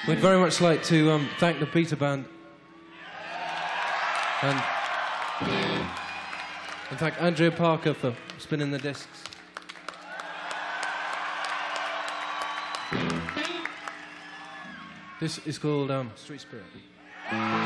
We'd very much like to thank the Peter Band and thank Andrea Parker for spinning the discs. This is called Street Spirit.